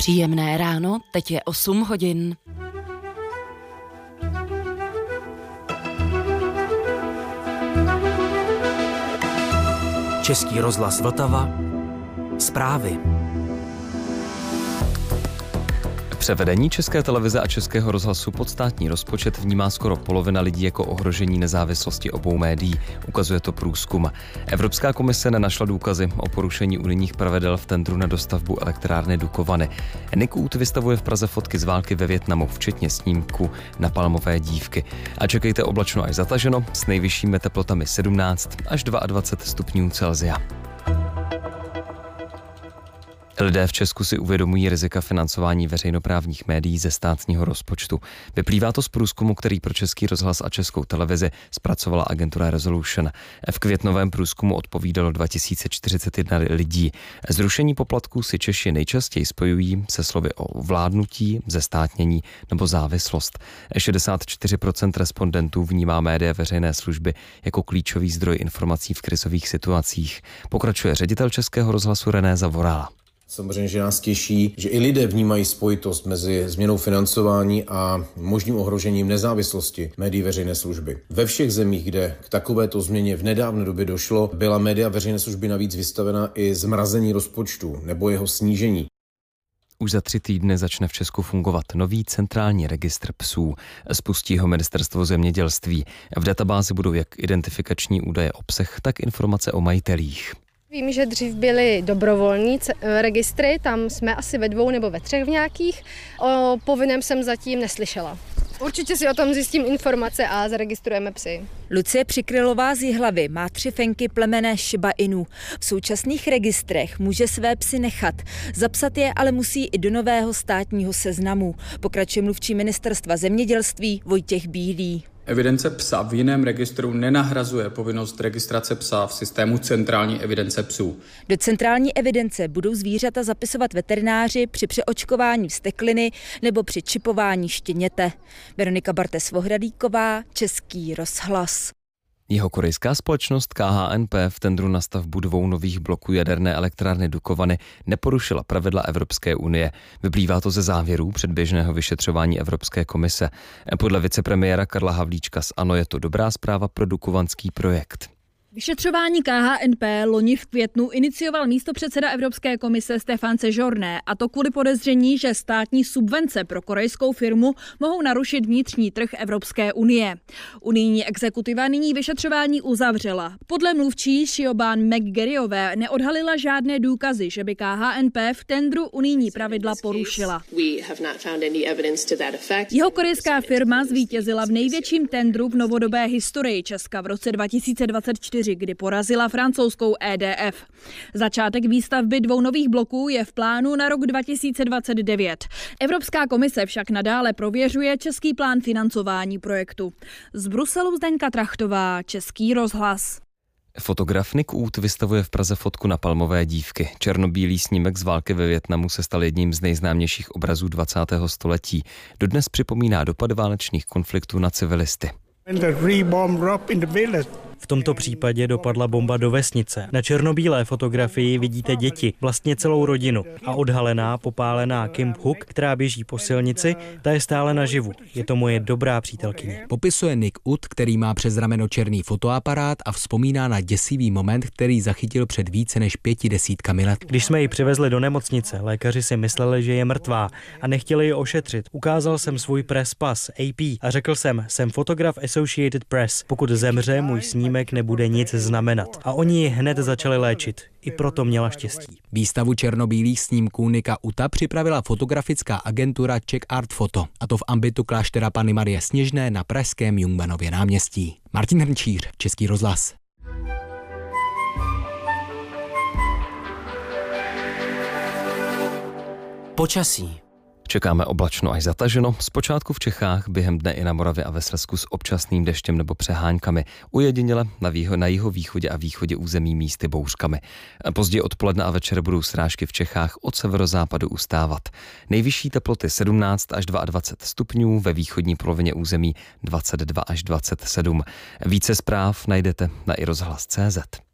Příjemné ráno, teď je 8 hodin. Český rozhlas Vltava. Zprávy. Převedení České televize a Českého rozhlasu pod státní rozpočet vnímá skoro polovina lidí jako ohrožení nezávislosti obou médií, ukazuje to průzkum. Evropská komise nenašla důkazy o porušení unijních pravidel v tendru na dostavbu elektrárny Dukovany. NIKÚT vystavuje v Praze fotky z války ve Vietnamu, včetně snímku na palmové dívky. A čekejte oblačno až zataženo s nejvyššími teplotami 17 až 22 stupňů Celsia. Lidé v Česku si uvědomují rizika financování veřejnoprávních médií ze státního rozpočtu. Vyplývá to z průzkumu, který pro Český rozhlas a Českou televizi zpracovala agentura Resolution. V květnovém průzkumu odpovídalo 2041 lidí. Zrušení poplatků si Češi nejčastěji spojují se slovy o vládnutí, zestátnění nebo závislost. 64% respondentů vnímá média veřejné služby jako klíčový zdroj informací v krizových situacích. Pokračuje ředitel Českého rozhlasu René Zavoral. Samozřejmě, že nás těší, že i lidé vnímají spojitost mezi změnou financování a možným ohrožením nezávislosti médií veřejné služby. Ve všech zemích, kde k takovéto změně v nedávné době došlo, byla média veřejné služby navíc vystavena i zmrazení rozpočtu nebo jeho snížení. Už za 3 týdny začne v Česku fungovat nový centrální registr psů. Spustí ho Ministerstvo zemědělství. V databázi budou jak identifikační údaje o psech, tak informace o majitelích. Vím, že dřív byly dobrovolní registry, tam jsme asi ve 2 nebo ve 3 v nějakých. O povinném jsem zatím neslyšela. Určitě si o tom zjistím informace a zaregistrujeme psy. Lucie Přikrylová z Jihlavy má 3 fenky plemenné Shiba Inu. V současných registrech může své psy nechat. Zapsat je ale musí i do nového státního seznamu. Pokračuje mluvčí Ministerstva zemědělství Vojtěch Bílý. Evidence psa v jiném registru nenahrazuje povinnost registrace psa v systému centrální evidence psů. Do centrální evidence budou zvířata zapisovat veterináři při přeočkování vztekliny nebo při čipování štěněte. Veronika Bartes-Vohradíková, Český rozhlas. Jihokorejská společnost KHNP v tendru na stavbu 2 nových bloků jaderné elektrárny Dukovany neporušila pravidla Evropské unie. Vyplývá to ze závěrů předběžného vyšetřování Evropské komise. Podle vicepremiéra Karla Havlíčka z ANO je to dobrá zpráva pro dukovanský projekt. Vyšetřování KHNP loni v květnu inicioval místopředseda Evropské komise Stefan Sejourné, a to kvůli podezření, že státní subvence pro korejskou firmu mohou narušit vnitřní trh Evropské unie. Unijní exekutiva nyní vyšetřování uzavřela. Podle mluvčí Siobhan McGarryové neodhalila žádné důkazy, že by KHNP v tendru unijní pravidla porušila. Jihokorejská firma zvítězila v největším tendru v novodobé historii Česka v roce 2024. Kdy porazila francouzskou EDF. Začátek výstavby 2 nových bloků je v plánu na rok 2029. Evropská komise však nadále prověřuje český plán financování projektu. Z Bruselu Zdeňka Trachtová, Český rozhlas. Fotograf NIKÚT vystavuje v Praze fotku na palmové dívky. Černobílý snímek z války ve Vietnamu se stal jedním z nejznámějších obrazů 20. století. Dodnes připomíná dopad válečných konfliktů na civilisty. V tomto případě dopadla bomba do vesnice. Na černobílé fotografii vidíte děti, vlastně celou rodinu. A odhalená, popálená Kim Hook, která běží po silnici, ta je stále naživu. Je to moje dobrá přítelkyně. Popisuje Nick Ut, který má přes rameno černý fotoaparát a vzpomíná na děsivý moment, který zachytil před více než 50 let. Když jsme ji přivezli do nemocnice, lékaři si mysleli, že je mrtvá a nechtěli ji ošetřit. Ukázal jsem svůj press pass AP a řekl jsem fotograf Associated Press. Pokud zemře, můj snímek nebude nic znamenat. A oni ji hned začali léčit. I proto měla štěstí. Výstavu černobílých snímků Nicka Uta připravila fotografická agentura Czech Art Photo, a to v ambitu kláštera Panny Marie Sněžné na pražském Jungmannově náměstí. Martin Hrnčíř, Český rozhlas. Počasí. Čekáme oblačno až zataženo, zpočátku v Čechách, během dne i na Moravě a ve Slezsku s občasným deštěm nebo přeháňkami, ujediněle na jihovýchodě a východě území místy bouřkami. Později odpoledne a večer budou srážky v Čechách od severozápadu ustávat. Nejvyšší teploty 17 až 22 stupňů, ve východní polovině území 22 až 27. Více zpráv najdete na iRozhlas.cz.